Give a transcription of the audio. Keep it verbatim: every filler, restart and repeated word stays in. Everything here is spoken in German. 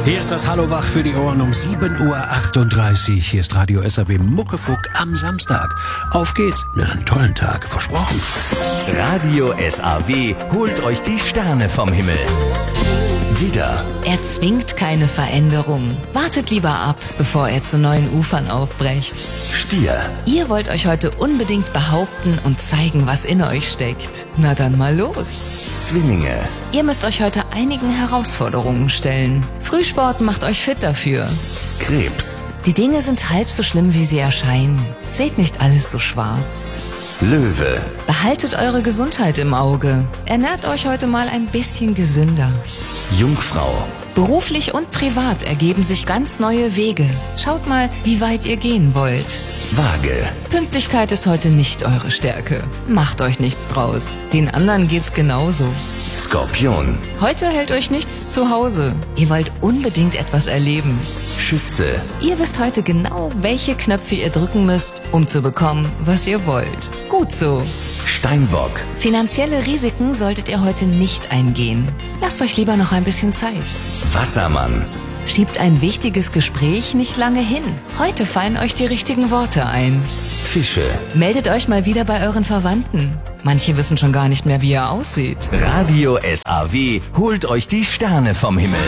Hier ist das Hallo Wach für die Ohren um sieben Uhr achtunddreißig. Hier ist Radio S R W Muckefuck am Samstag. Auf geht's. Na, einen tollen Tag. Versprochen. Radio S R W holt euch die Sterne vom Himmel. Wieder. Er zwingt keine Veränderung. Wartet lieber ab, bevor er zu neuen Ufern aufbrecht. Stier. Ihr wollt euch heute unbedingt behaupten und zeigen, was in euch steckt. Na dann mal los. Zwillinge. Ihr müsst euch heute einigen Herausforderungen stellen. Frühsport macht euch fit dafür. Krebs. Die Dinge sind halb so schlimm, wie sie erscheinen. Seht nicht alles so schwarz. Löwe. Behaltet eure Gesundheit im Auge. Ernährt euch heute mal ein bisschen gesünder. Jungfrau. Beruflich und privat ergeben sich ganz neue Wege. Schaut mal, wie weit ihr gehen wollt. Waage. Pünktlichkeit ist heute nicht eure Stärke. Macht euch nichts draus. Den anderen geht's genauso. Skorpion. Heute hält euch nichts zu Hause. Ihr wollt unbedingt etwas erleben. Schütze. Ihr wisst heute genau, welche Knöpfe ihr drücken müsst, um zu bekommen, was ihr wollt. Gut so. Steinbock. Finanzielle Risiken solltet ihr heute nicht eingehen. Lasst euch lieber noch ein bisschen Zeit. Wassermann. Schiebt ein wichtiges Gespräch nicht lange hin. Heute fallen euch die richtigen Worte ein. Fische. Meldet euch mal wieder bei euren Verwandten. Manche wissen schon gar nicht mehr, wie er aussieht. Radio S R W holt euch die Sterne vom Himmel.